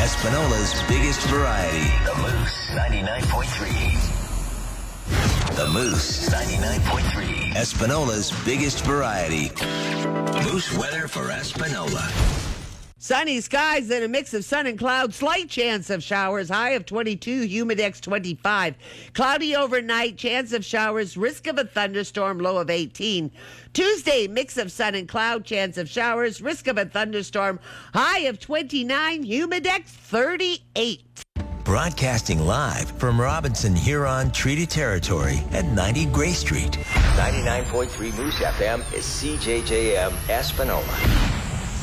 Espinola's biggest variety. The Moose 99.3. The Moose 99.3. Espinola's biggest variety. Moose weather for Espinola. Sunny skies and a mix of sun and clouds. Slight chance of showers. High of 22. Humidex 25. Cloudy overnight. Chance of showers. Risk of a thunderstorm. Low of 18. Tuesday, mix of sun and cloud. Chance of showers. Risk of a thunderstorm. High of 29. Humidex 38. Broadcasting live from Robinson Huron Treaty Territory at 90 Gray Street. 99.3 Moose FM is CJJM Espinola.